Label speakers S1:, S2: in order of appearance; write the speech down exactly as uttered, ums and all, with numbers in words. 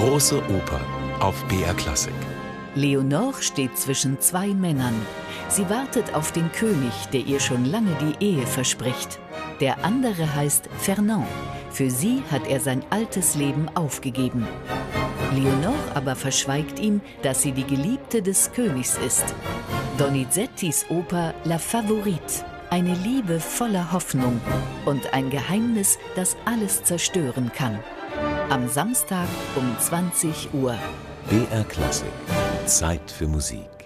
S1: Große Oper auf B R Klassik.
S2: Leonore steht zwischen zwei Männern. Sie wartet auf den König, der ihr schon lange die Ehe verspricht. Der andere heißt Fernand. Für sie hat er sein altes Leben aufgegeben. Leonore aber verschweigt ihm, dass sie die Geliebte des Königs ist. Donizettis Oper La Favorite. Eine Liebe voller Hoffnung und ein Geheimnis, das alles zerstören kann. Am Samstag um zwanzig Uhr.
S1: B R Klassik. Zeit für Musik.